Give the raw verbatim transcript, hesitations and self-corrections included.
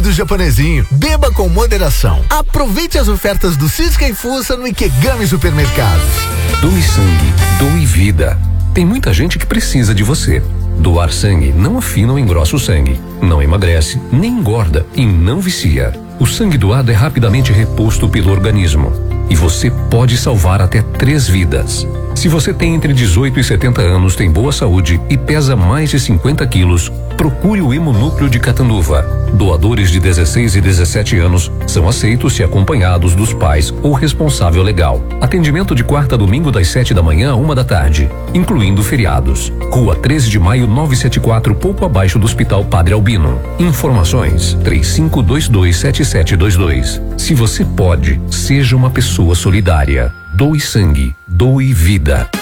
do Japonesinho. Beba com moderação. Aproveite as ofertas do Cisca e Fuça no Ikegami Supermercados. Doe sangue, doe vida. Tem muita gente que precisa de você. Doar sangue não afina ou engrossa o sangue, não emagrece, nem engorda e não vicia. O sangue doado é rapidamente reposto pelo organismo e você pode salvar até três vidas. Se você tem entre dezoito e setenta anos, tem boa saúde e pesa mais de cinquenta quilos, procure o Hemonúcleo de Catanduva. Doadores de dezesseis e dezessete anos são aceitos se acompanhados dos pais ou responsável legal. Atendimento de quarta a domingo das sete da manhã a uma da tarde, incluindo feriados. Rua treze de maio novecentos e setenta e quatro, pouco abaixo do Hospital Padre Albino. Informações três cinco dois dois sete sete dois dois. Se você pode, seja uma pessoa solidária. Doe sangue, doe vida.